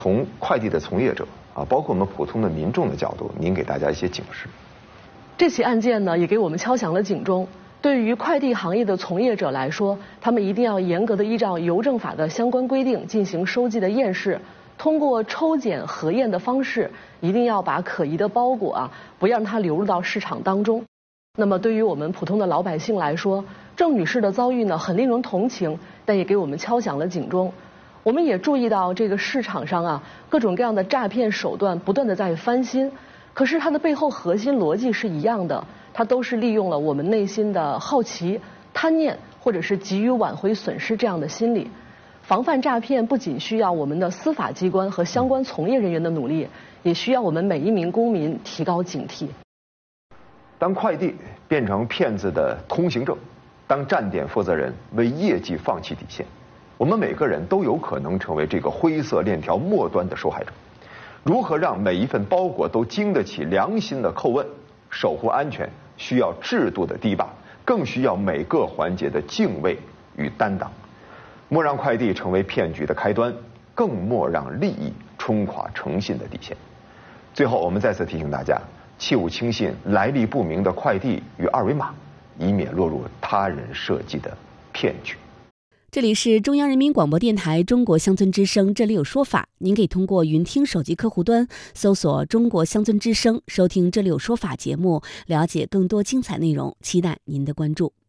从快递的从业者包括我们普通的民众的角度，您给大家一些警示。 这起案件呢，也给我们敲响了警钟。对于快递行业的从业者来说，他们一定要严格的依照邮政法的相关规定进行收寄的验视，通过抽检核验的方式，一定要把可疑的包裹不让它流入到市场当中。那么对于我们普通的老百姓来说，郑女士的遭遇呢，很令人同情，但也给我们敲响了警钟。我们也注意到这个市场上各种各样的诈骗手段不断的在翻新，可是它的背后核心逻辑是一样的，它都是利用了我们内心的好奇、贪念，或者是急于挽回损失这样的心理。防范诈骗不仅需要我们的司法机关和相关从业人员的努力，也需要我们每一名公民提高警惕。 当快递变成骗子的通行证，当站点负责人为业绩放弃底线，我们每个人都有可能成为这个灰色链条末端的受害者。如何让每一份包裹都经得起良心的叩问？守护安全需要制度的堤坝，更需要每个环节的敬畏与担当。莫让快递成为骗局的开端，更莫让利益冲垮诚信的底线。最后，我们再次提醒大家，切勿轻信来历不明的快递与二维码，以免落入他人设计的骗局。 这里是中央人民广播电台中国乡村之声，这里有说法。您可以通过云听手机客户端搜索中国乡村之声，收听这里有说法节目，了解更多精彩内容，期待您的关注。